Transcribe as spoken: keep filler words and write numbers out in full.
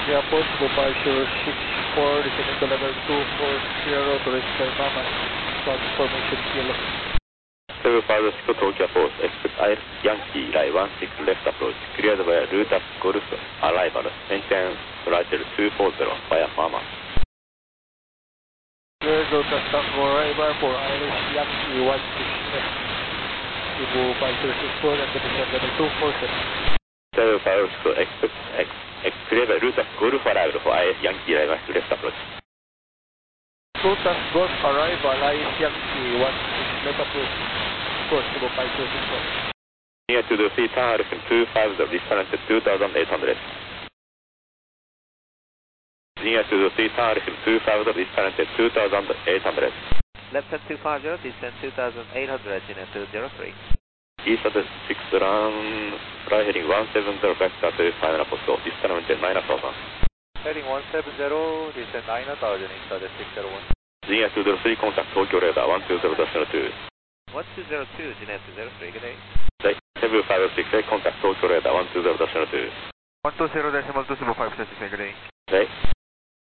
India possible five zero six four, descending to level two four zero to register Mama, transformation yellow. seven five six Tokyo Post, expect Air Yankee Line one six left approach, cleared by Rutas Golf arrival, maintain flight two four zero via Mama. Clear Rutas Tango arrival for Irish Yankee one six left, Ibu five zero six four and descend level two four zero. seven five six expect X, cleared by Rutas Golf arrival for Air Yankee Line one six left approach. Rutas Golf arrival, Irish Yankee one six left approach. Possible five zero six four. Near to the sea, turn Hurricane two five zero, distance two thousand eight hundred. Near to the sea, turn Hurricane two five zero, distance two thousand eight hundred. Left hand two five zero, distance two thousand eight hundred, Gina two zero three. East at six run, fly heading one seven zero, back to final post, distance nine thousand. Heading one seven zero, distance nine thousand, inside six zero one. Near to the three, contact Tokyo radar one two zero two. one two zero two, Gina two zero three, good day. seven five six, contact Tokyo radar one two zero two. one two zero decimal two zero five six, good day. Okay.